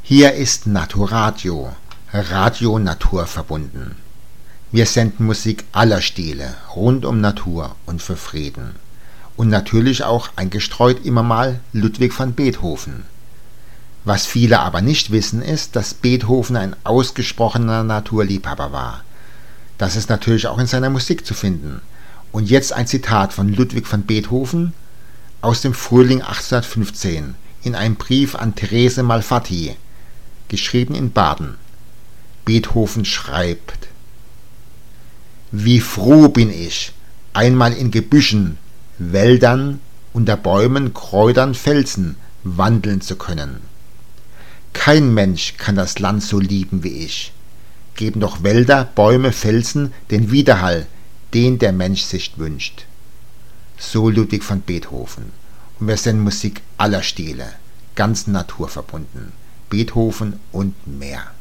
Hier ist Naturadio, Radio naturverbunden. Wir senden Musik aller Stile, rund um Natur und für Frieden. Und natürlich auch eingestreut immer mal Ludwig van Beethoven. Was viele aber nicht wissen, ist, dass Beethoven ein ausgesprochener Naturliebhaber war. Das ist natürlich auch in seiner Musik zu finden. Und jetzt ein Zitat von Ludwig van Beethoven aus dem Frühling 1815 in einem Brief an Therese Malfatti, geschrieben in Baden. Beethoven schreibt: Wie froh bin ich, einmal in Gebüschen, Wäldern, unter Bäumen, Kräutern, Felsen wandeln zu können. Kein Mensch kann das Land so lieben wie ich. Geben doch Wälder, Bäume, Felsen den Widerhall, den der Mensch sich wünscht. So Ludwig van Beethoven. Und wir senden Musik aller Stile, ganz naturverbunden. Beethoven und mehr.